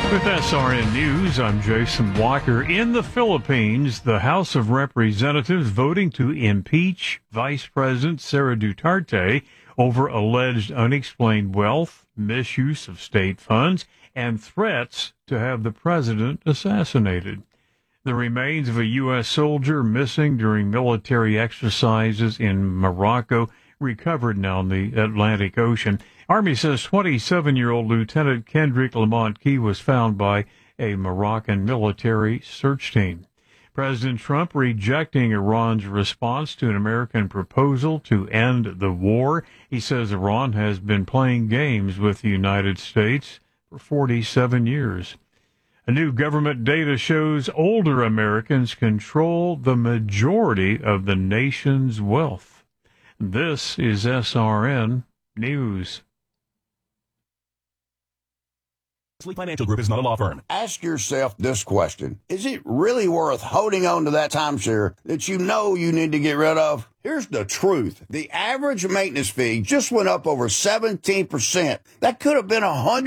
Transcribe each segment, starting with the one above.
With SRN News, I'm Jason Walker. In the Philippines, the House of Representatives voting to impeach Vice President Sara Duterte over alleged unexplained wealth, misuse of state funds, and threats to have the president assassinated. The remains of a U.S. soldier missing during military exercises in Morocco recovered now in the Atlantic Ocean. Army says 27-year-old Lieutenant Kendrick Lamont Key was found by a Moroccan military search team. President Trump rejecting Iran's response to an American proposal to end the war. He says Iran has been playing games with the United States for 47 years. A new government data shows older Americans control the majority of the nation's wealth. This is SRN News. Wesley Financial Group is not a law firm. Ask yourself this question. Is it really worth holding on to that timeshare that you know you need to get rid of? Here's the truth. The average maintenance fee just went up over 17%. That could have been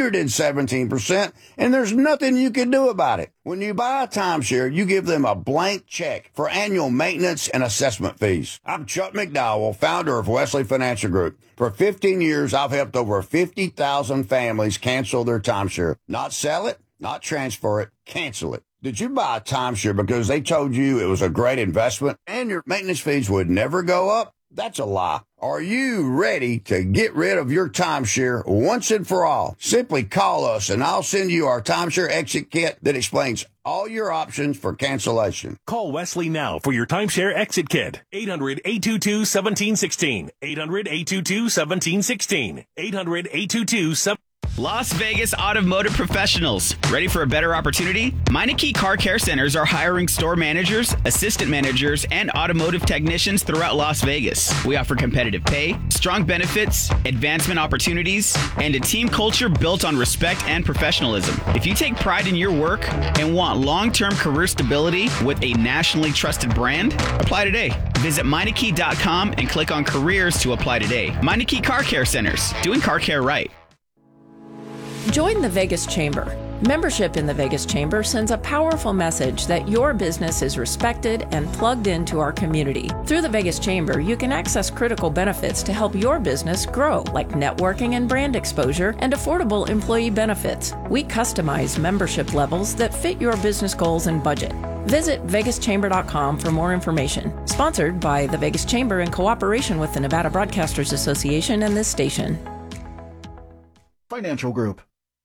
117%, and there's nothing you can do about it. When you buy a timeshare, you give them a blank check for annual maintenance and assessment fees. I'm Chuck McDowell, founder of Wesley Financial Group. For 15 years, I've helped over 50,000 families cancel their timeshare. Not sell it, not transfer it, cancel it. Did you buy a timeshare because they told you it was a great investment and your maintenance fees would never go up? That's a lie. Are you ready to get rid of your timeshare once and for all? Simply call us and I'll send you our timeshare exit kit that explains all your options for cancellation. Call Wesley now for your timeshare exit kit. 800-822-1716. 800-822-1716. 800-822-1716. Las Vegas Automotive Professionals. Ready for a better opportunity? Meineke Car Care Centers are hiring store managers, assistant managers, and automotive technicians throughout Las Vegas. We offer competitive pay, strong benefits, advancement opportunities, and a team culture built on respect and professionalism. If you take pride in your work and want long-term career stability with a nationally trusted brand, apply today. Visit Meineke.com and click on careers to apply today. Meineke Car Care Centers, doing car care right. Join the Vegas Chamber. Membership in the Vegas Chamber sends a powerful message that your business is respected and plugged into our community. Through the Vegas Chamber, you can access critical benefits to help your business grow, like networking and brand exposure and affordable employee benefits. We customize membership levels that fit your business goals and budget. Visit vegaschamber.com for more information. Sponsored by the Vegas Chamber in cooperation with the Nevada Broadcasters Association and this station. Financial Group.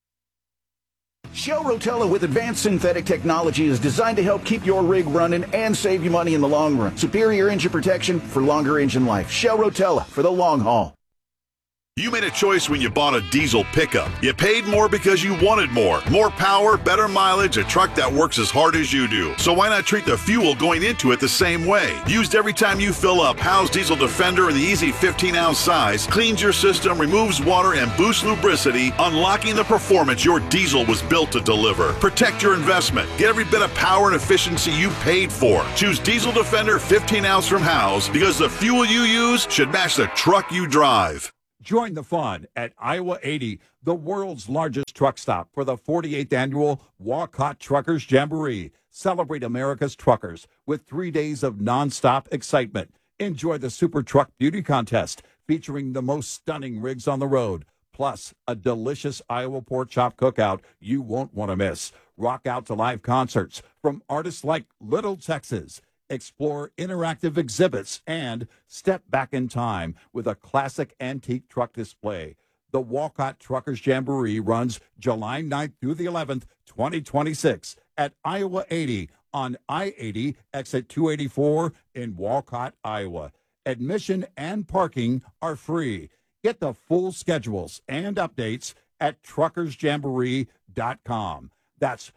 Shell Rotella with advanced synthetic technology is designed to help keep your rig running and save you money in the long run. Superior engine protection for longer engine life. Shell Rotella for the long haul. You made a choice when you bought a diesel pickup. You paid more because you wanted more. More power, better mileage, a truck that works as hard as you do. So why not treat the fuel going into it the same way? Used every time you fill up, Howe's Diesel Defender in the easy 15-ounce size cleans your system, removes water, and boosts lubricity, unlocking the performance your diesel was built to deliver. Protect your investment. Get every bit of power and efficiency you paid for. Choose Diesel Defender 15-ounce from Howe's because the fuel you use should match the truck you drive. Join the fun at Iowa 80, the world's largest truck stop, for the 48th annual Walcott Truckers Jamboree. Celebrate America's truckers with 3 days of nonstop excitement. Enjoy the Super Truck Beauty Contest featuring the most stunning rigs on the road, plus a delicious Iowa pork chop cookout you won't want to miss. Rock out to live concerts from artists like Little Texas. Explore interactive exhibits, and step back in time with a classic antique truck display. The Walcott Truckers Jamboree runs July 9th through the 11th, 2026 at Iowa 80 on I-80 exit 284 in Walcott, Iowa. Admission and parking are free. Get the full schedules and updates at truckersjamboree.com. That's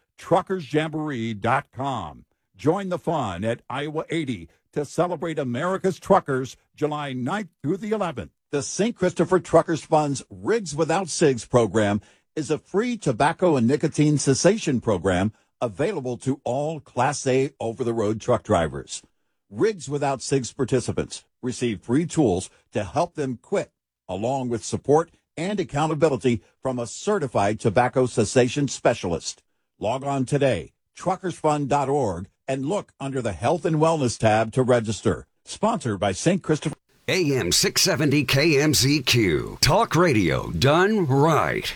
truckersjamboree.com. Join the fun at Iowa 80 to celebrate America's truckers July 9th through the 11th. The St. Christopher Truckers Fund's Rigs Without Cigs program is a free tobacco and nicotine cessation program available to all Class A over-the-road truck drivers. Rigs Without Cigs participants receive free tools to help them quit, along with support and accountability from a certified tobacco cessation specialist. Log on today, truckersfund.org, and look under the Health and Wellness tab to register. Sponsored by St. Christopher. AM 670 KMZQ. Talk radio done right.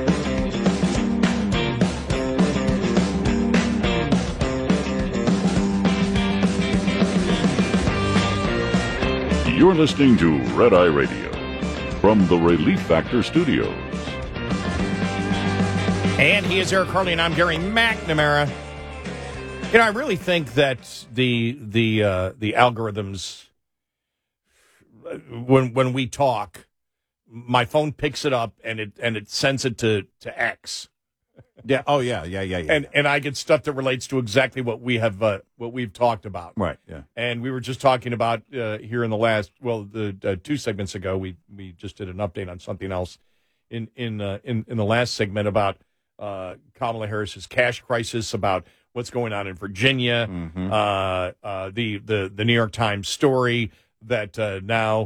You're listening to Red Eye Radio from the Relief Factor Studios. And he is Eric Harley, and I'm Gary McNamara. You know, I really think that the algorithms, when we talk, my phone picks it up and it sends it to X. Yeah. Oh, yeah. And I get stuff that relates to exactly what we've talked about. Right. Yeah. And we were just talking about here in the last, the 2 segments ago, we just did an update on something else in the last segment about Kamala Harris's cash crisis, about what's going on in Virginia, the New York Times story that now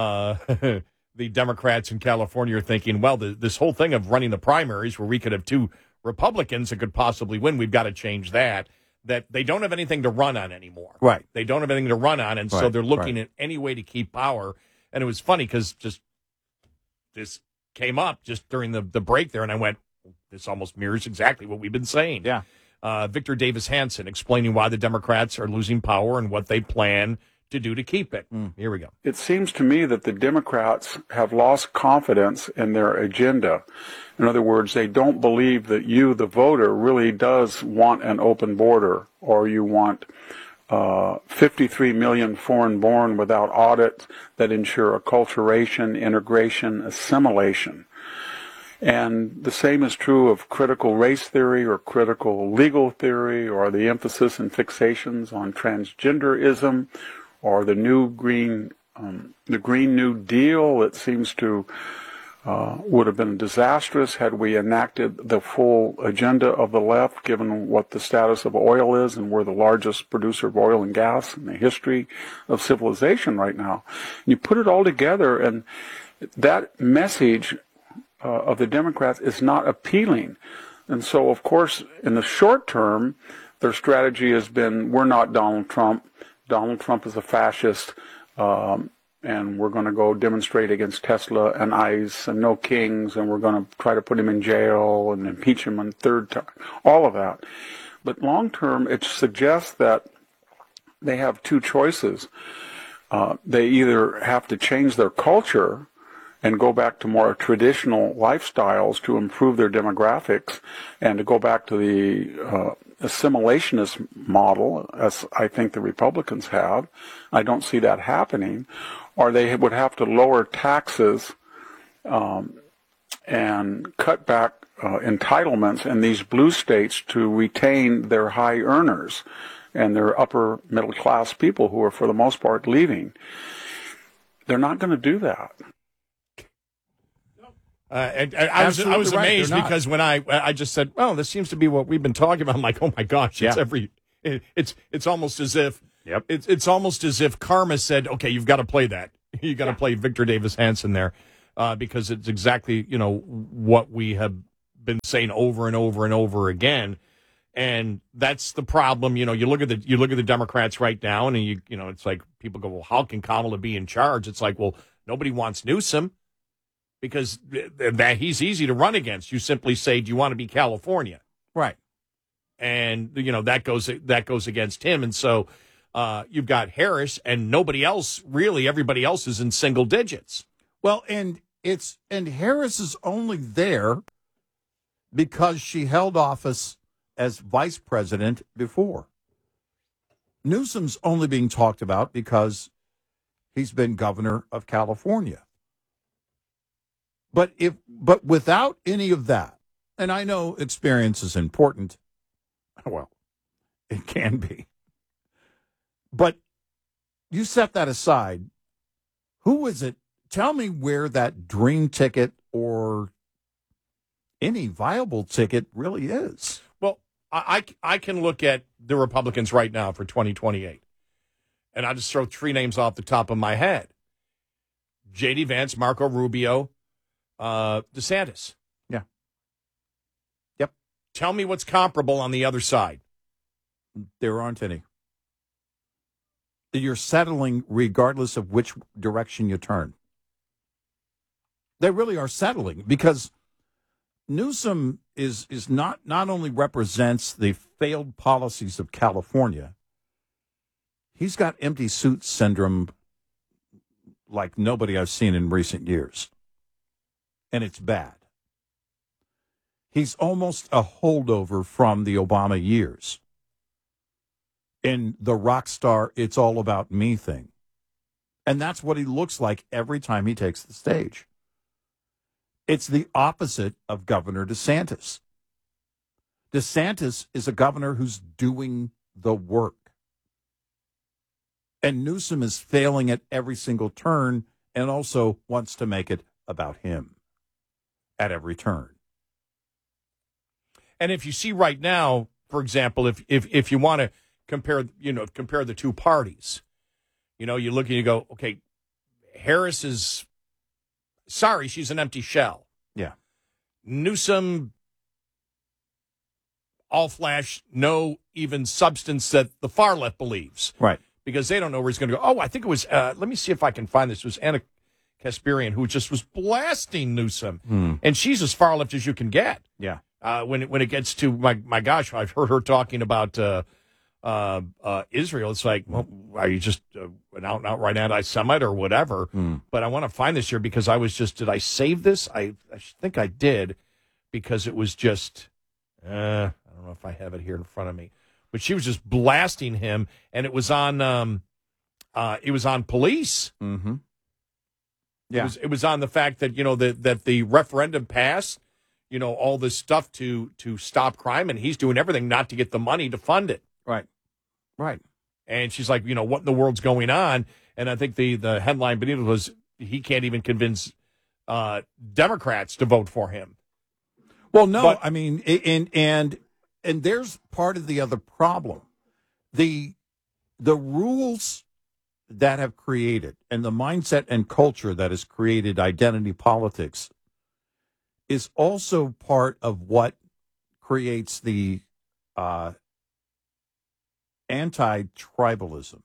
the Democrats in California are thinking, well, this whole thing of running the primaries where we could have 2 Republicans that could possibly win, we've got to change that they don't have anything to run on anymore. Right. They don't have anything to run on, and so they're looking at any way to keep power. And it was funny because just this came up just during the break there, and I went, this almost mirrors exactly what we've been saying. Yeah. Victor Davis Hanson explaining why the Democrats are losing power and what they plan to do to keep it. Here we go. It seems to me that the Democrats have lost confidence in their agenda. In other words, they don't believe that you, the voter, really does want an open border, or you want 53 million foreign-born without audits that ensure acculturation, integration, assimilation. And the same is true of critical race theory or critical legal theory, or the emphasis and fixations on transgenderism, or the Green New Deal. It seems to would have been disastrous had we enacted the full agenda of the left, given what the status of oil is, and we're the largest producer of oil and gas in the history of civilization right now. And you put it all together, and that message of the Democrats is not appealing. And so, of course, in the short term, their strategy has been, we're not Donald Trump. Donald Trump is a fascist, and we're going to go demonstrate against Tesla and ICE and no kings, and we're going to try to put him in jail and impeach him a 3rd time, all of that. But long term, it suggests that they have 2 choices. They either have to change their culture and go back to more traditional lifestyles to improve their demographics, and to go back to the assimilationist model, as I think the Republicans have. I don't see that happening. Or they would have to lower taxes and cut back entitlements in these blue states to retain their high earners and their upper middle class people who are, for the most part, leaving. They're not going to do that. And I was amazed because when I just said, well, this seems to be what we've been talking about. I'm like, oh my gosh, it's almost as if it's almost as if karma said, okay, you've got to play that. You got to play Victor Davis Hanson there, because it's exactly what we have been saying over and over and over again. And that's the problem. You look at the Democrats right now, and it's like people go, well, how can Kamala be in charge? It's like, well, nobody wants Newsom, because that he's easy to run against. You simply say, do you want to be California? Right. And, that goes against him. And so you've got Harris and nobody else, really. Everybody else is in single digits. Well, and Harris is only there because she held office as vice president before. Newsom's only being talked about because he's been governor of California. But without any of that, and I know experience is important. Well, it can be. But you set that aside. Who is it? Tell me where that dream ticket or any viable ticket really is. Well, I can look at the Republicans right now for 2028, and I'll just throw 3 names off the top of my head. J.D. Vance, Marco Rubio, DeSantis. Yeah. Yep. Tell me what's comparable on the other side. There aren't any. You're settling regardless of which direction you turn. They really are settling because Newsom is not only represents the failed policies of California, he's got empty suit syndrome like nobody I've seen in recent years. And it's bad. He's almost a holdover from the Obama years in the rock star, it's all about me thing. And that's what he looks like every time he takes the stage. It's the opposite of Governor DeSantis. DeSantis is a governor who's doing the work. And Newsom is failing at every single turn and also wants to make it about him at every turn. And if you see right now, for example, if you want to compare the two parties, you look and you go, okay, Harris is sorry, she's an empty shell. Yeah. Newsom, all flash, no even substance that the far left believes. Right. Because they don't know where he's going to go. Oh, I think it was, let me see if I can find this. It was Anna Kasparian who just was blasting Newsom. And she's as far left as you can get. Yeah. When it gets to, my gosh, I've heard her talking about Israel. It's like, well, are you just an out-and-out right anti-Semite or whatever? But I want to find this here because did I save this? I think I did because it was just, I don't know if I have it here in front of me. But she was just blasting him, and it was on police. Mm-hmm. Yeah. It was on the fact that, that the referendum passed, all this stuff to stop crime, and he's doing everything not to get the money to fund it. Right. Right. And she's like, what in the world's going on? And I think the headline beneath it was, he can't even convince Democrats to vote for him. Well, no, I mean, and there's part of the other problem. The rules that have created and the mindset and culture that has created identity politics is also part of what creates the anti-tribalism.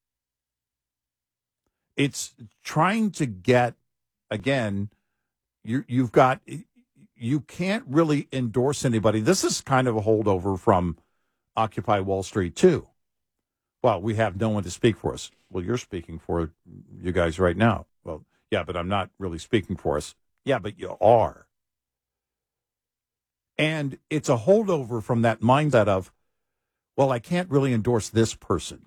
It's trying to get, again, you've got, you can't really endorse anybody. This is kind of a holdover from Occupy Wall Street, too. Well, we have no one to speak for us. Well, you're speaking for you guys right now. Well, yeah, but I'm not really speaking for us. Yeah, but you are. And it's a holdover from that mindset of, well, I can't really endorse this person.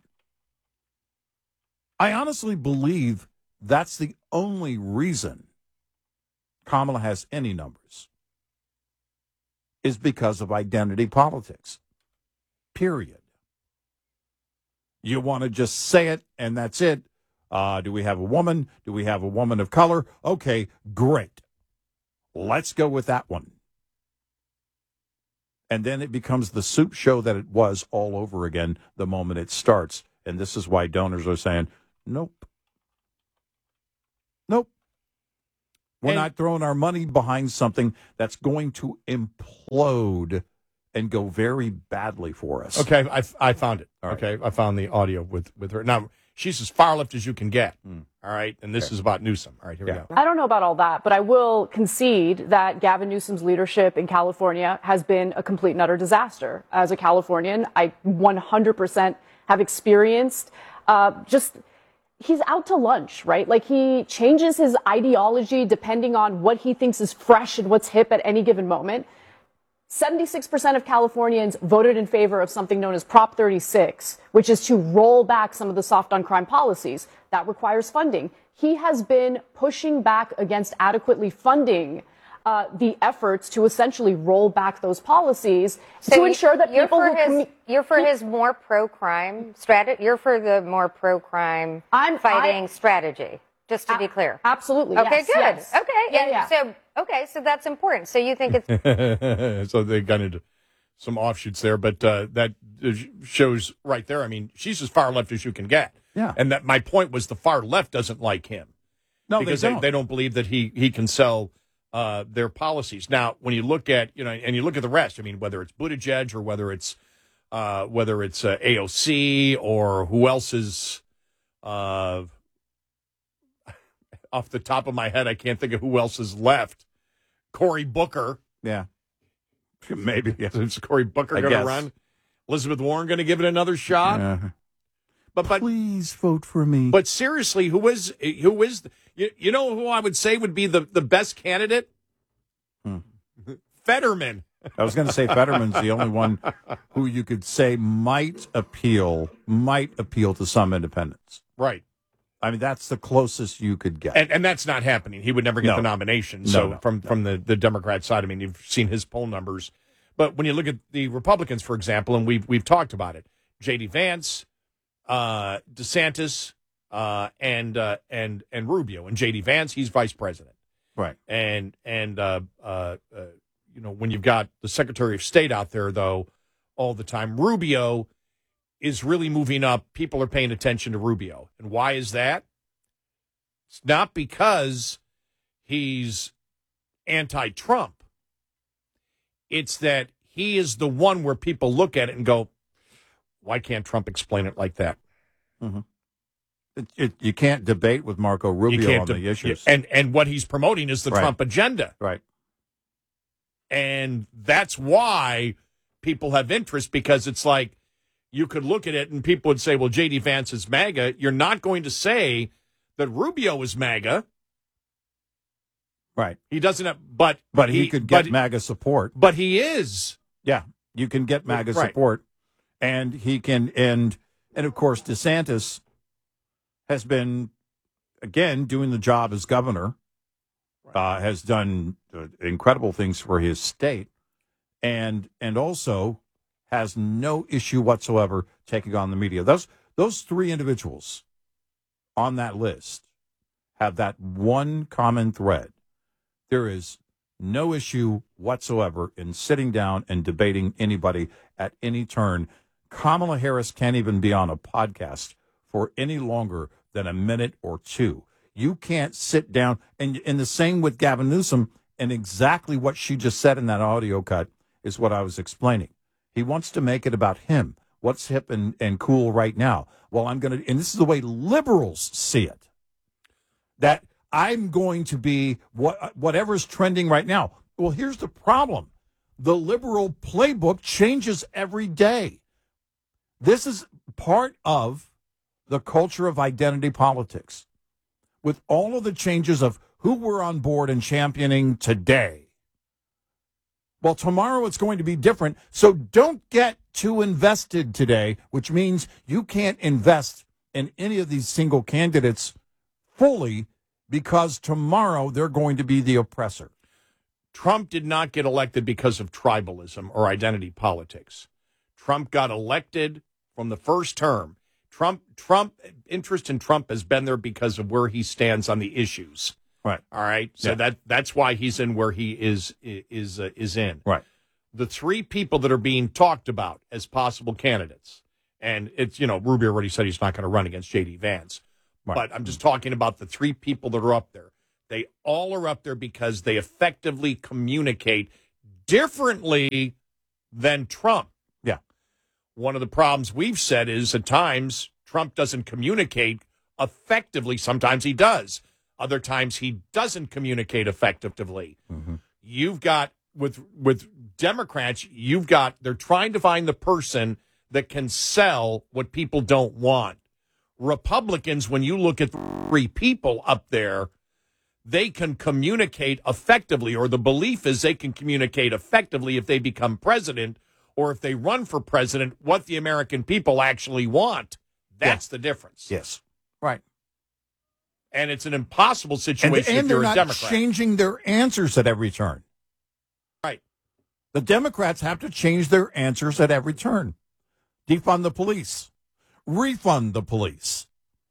I honestly believe that's the only reason Kamala has any numbers is because of identity politics. Period. You want to just say it, and that's it. Do we have a woman? Do we have a woman of color? Okay, great. Let's go with that one. And then it becomes the soup show that it was all over again the moment it starts. And this is why donors are saying, nope. Nope. We're not throwing our money behind something that's going to implode and go very badly for us. Okay, I found it. All right. Okay, I found the audio with her. Now, she's as far left as you can get. All right, and this is about Newsom. All right, here we go. I don't know about all that, but I will concede that Gavin Newsom's leadership in California has been a complete and utter disaster. As a Californian, I 100% have experienced he's out to lunch, right? Like, he changes his ideology depending on what he thinks is fresh and what's hip at any given moment. 76% of Californians voted in favor of something known as Prop 36, which is to roll back some of the soft on crime policies. That requires funding. He has been pushing back against adequately funding the efforts to essentially roll back those policies to ensure that you're for his more pro-crime strategy. You're for the more pro-crime fighting strategy. Just to be clear. Absolutely. Okay, yes, good. yes. Okay. So that's important. So you think it's so they got into some offshoots there, but that shows right there. I mean, she's as far left as you can get. Yeah. And that my point was the far left doesn't like him. No, because they don't. They don't believe that he can sell their policies. Now, when you look at and you look at the rest, I mean, whether it's Buttigieg or whether it's AOC or who else is off the top of my head, I can't think of who else is left. Cory Booker. Yeah. Maybe. Yeah. Is Cory Booker going to run? Elizabeth Warren going to give it another shot? Yeah. But please vote for me. But seriously, who is you know who I would say would be the best candidate? Fetterman. I was going to say Fetterman's the only one who you could say might appeal to some independents. Right. I mean, that's the closest you could get. And that's not happening. He would never get the nomination. So from the Democrat side, I mean, you've seen his poll numbers. But when you look at the Republicans, for example, and we've talked about it, J.D. Vance, DeSantis, and Rubio. And J.D. Vance, he's vice president. Right. And when you've got the Secretary of State out there, though, all the time, Rubio is really moving up. People are paying attention to Rubio. And why is that? It's not because he's anti-Trump. It's that he is the one where people look at it and go, why can't Trump explain it like that? Mm-hmm. You can't debate with Marco Rubio on the issues. And what he's promoting is the Trump agenda. Right. And that's why people have interest, because it's like, you could look at it and people would say, well, J.D. Vance is MAGA. You're not going to say that Rubio is MAGA. Right. He doesn't have, but he could get MAGA support. But he is. Yeah. You can get MAGA support. And he can, and of course, DeSantis has been, again, doing the job as governor, has done incredible things for his state, and also has no issue whatsoever taking on the media. Those three individuals on that list have that one common thread. There is no issue whatsoever in sitting down and debating anybody at any turn. Kamala Harris can't even be on a podcast for any longer than a minute or two. You can't sit down, and the same with Gavin Newsom, and exactly what she just said in that audio cut is what I was explaining. He wants to make it about him. What's hip and cool right now? Well, and this is the way liberals see it, that I'm going to be whatever's trending right now. Well, here's the problem. The liberal playbook changes every day. This is part of the culture of identity politics. With all of the changes of who we're on board and championing today, well, tomorrow it's going to be different. So don't get too invested today, which means you can't invest in any of these single candidates fully, because tomorrow they're going to be the oppressor. Trump did not get elected because of tribalism or identity politics. Trump got elected from the first term. Trump interest in Trump has been there because of where he stands on the issues. Right. All right. So that's why he's in where he is in. Right. The three people that are being talked about as possible candidates, and it's, Rubio already said he's not going to run against J.D. Vance. Right. But I'm just talking about the three people that are up there. They all are up there because they effectively communicate differently than Trump. Yeah. One of the problems we've said is at times Trump doesn't communicate effectively. Sometimes he does. Other times he doesn't communicate effectively. Mm-hmm. You've got, with Democrats, they're trying to find the person that can sell what people don't want. Republicans, when you look at three people up there, they can communicate effectively, or the belief is they can communicate effectively if they become president, or if they run for president, what the American people actually want. That's the difference. Yes. Right. And it's an impossible situation and if you're they're a not Democrat. changing their answers at every turn. Right. The Democrats have to change their answers at every turn. Defund the police. Refund the police.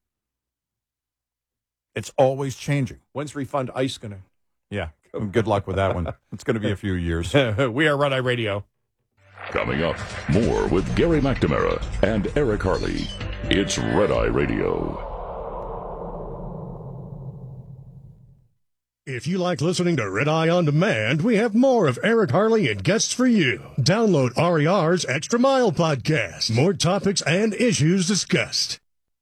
It's always changing. When's Refund ICE going to? Yeah. Good luck with that one. It's going to be a few years. We are Red Eye Radio. Coming up, more with Gary McNamara and Eric Harley. It's Red Eye Radio. If you like listening to Red Eye On Demand, we have more of Eric Harley and guests for you. Download RER's Extra Mile podcast. More topics and issues discussed.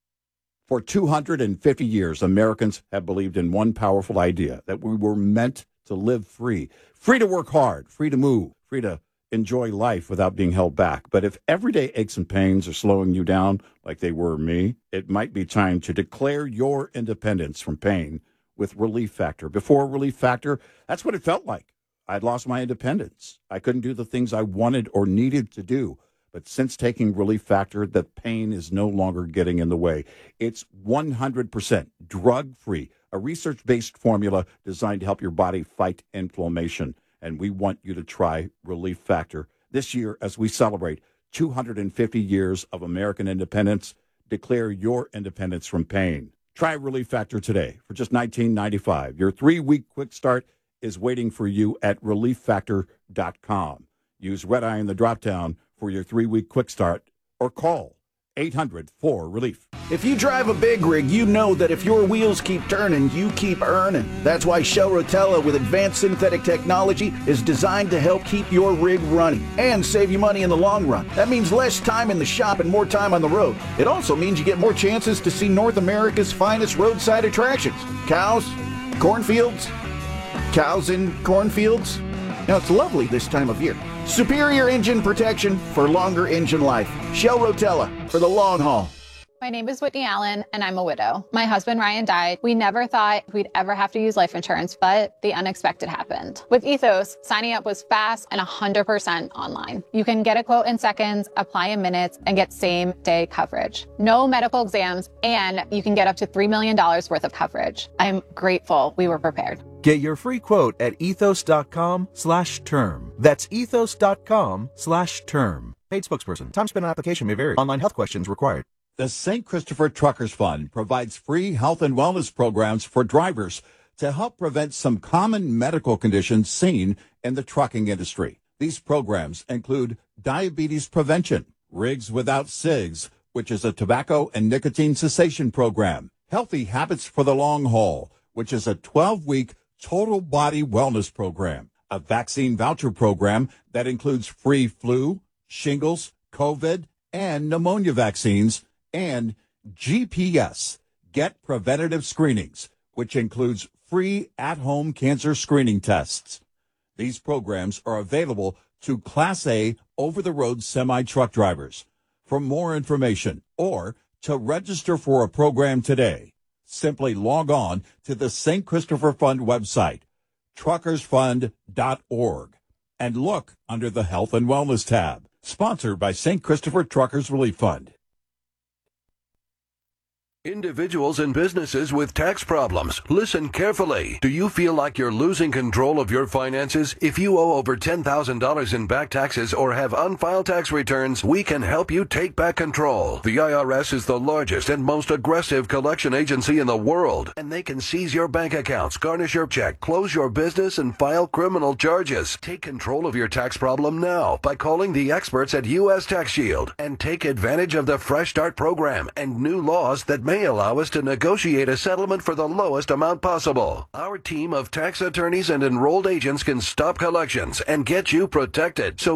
For 250 years, Americans have believed in one powerful idea, that we were meant to live free. Free to work hard, free to move, free to enjoy life without being held back. But if everyday aches and pains are slowing you down like they were me, it might be time to declare your independence from pain with Relief Factor. Before Relief Factor, that's what it felt like. I'd lost my independence. I couldn't do the things I wanted or needed to do. But since taking Relief Factor, the pain is no longer getting in the way. It's 100% drug-free, a research-based formula designed to help your body fight inflammation. And we want you to try Relief Factor this year as we celebrate 250 years of American independence. Declare your independence from pain. Try Relief Factor today for just $19.95. Your 3-week quick start is waiting for you at ReliefFactor.com. Use Red Eye in the drop-down for your 3-week quick start or call 800-4-RELIEF. If you drive a big rig, you know that if your wheels keep turning, you keep earning. That's why Shell Rotella with advanced synthetic technology is designed to help keep your rig running and save you money in the long run. That means less time in the shop and more time on the road. It also means you get more chances to see North America's finest roadside attractions. Cows, cornfields, cows in cornfields. Now, it's lovely this time of year. Superior engine protection for longer engine life. Shell Rotella for the long haul. My name is Whitney Allen, and I'm a widow. My husband, Ryan, died. We never thought we'd ever have to use life insurance, but the unexpected happened. With Ethos, signing up was fast and 100% online. You can get a quote in seconds, apply in minutes, and get same-day coverage. No medical exams, and you can get up to $3 million worth of coverage. I'm grateful we were prepared. Get your free quote at ethos.com/term. That's ethos.com/term. Paid spokesperson. Time spent on application may vary. Online health questions required. The St. Christopher Truckers Fund provides free health and wellness programs for drivers to help prevent some common medical conditions seen in the trucking industry. These programs include diabetes prevention, Rigs Without Cigs, which is a tobacco and nicotine cessation program, Healthy Habits for the Long Haul, which is a 12-week total body wellness program, a vaccine voucher program that includes free flu, shingles, COVID, and pneumonia vaccines, and GPS, Get Preventative Screenings, which includes free at-home cancer screening tests. These programs are available to Class A over-the-road semi-truck drivers. For more information or to register for a program today, simply log on to the St. Christopher Fund website, truckersfund.org, and look under the Health and Wellness tab. Sponsored by St. Christopher Truckers Relief Fund. Individuals and businesses with tax problems, listen carefully. Do you feel like you're losing control of your finances? If you owe over $10,000 in back taxes or have unfiled tax returns, we can help you take back control. The IRS is the largest and most aggressive collection agency in the world, and they can seize your bank accounts, garnish your check, close your business, and file criminal charges. Take control of your tax problem now by calling the experts at U.S. Tax Shield and take advantage of the Fresh Start program and new laws that may allow us to negotiate a settlement for the lowest amount possible. Our team of tax attorneys and enrolled agents can stop collections and get you protected. So